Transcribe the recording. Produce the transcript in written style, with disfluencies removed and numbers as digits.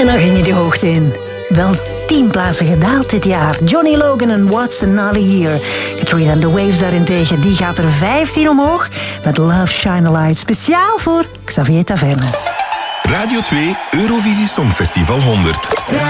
En dan ging je de hoogte in. Wel 10 plaatsen gedaald dit jaar. Johnny Logan en What's Another Year. Katrina and the Waves daarentegen, die gaat er 15 omhoog. Met Love Shine a Light. Speciaal voor Xavier Taverne. Radio 2 Eurovisie Songfestival 100.